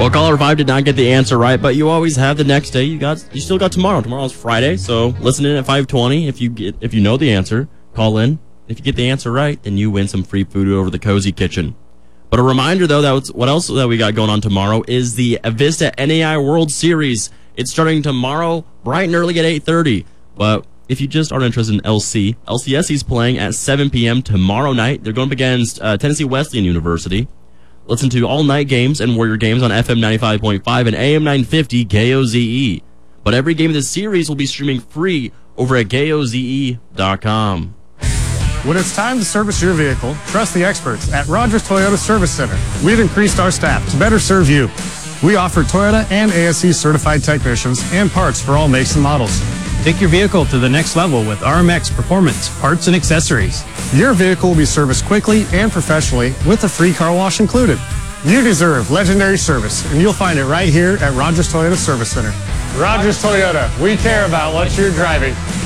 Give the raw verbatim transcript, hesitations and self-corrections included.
Well, caller five did not get the answer right, but you always have the next day. You got, you still got tomorrow. Tomorrow's Friday, so listen in at five twenty. If you get, if you know the answer, call in. If you get the answer right, then you win some free food over the Cozy Kitchen. But a reminder, though, that was, what else that we got going on tomorrow is the Avista N A I World Series. It's starting tomorrow, bright and early at eight thirty. But if you just aren't interested in L C, L C S C's playing at seven p.m. tomorrow night. They're going up against uh, Tennessee Wesleyan University. Listen to all night games and Warrior games on F M ninety-five point five and A M nine fifty K O Z E. But every game of the series will be streaming free over at K O Z E dot com. When it's time to service your vehicle, trust the experts at Rogers Toyota Service Center. We've increased our staff to better serve you. We offer Toyota and A S E certified technicians and parts for all makes and models. Take your vehicle to the next level with R M X Performance, parts and accessories. Your vehicle will be serviced quickly and professionally with a free car wash included. You deserve legendary service, and you'll find it right here at Rogers Toyota Service Center. Rogers Toyota, we care about what you're driving.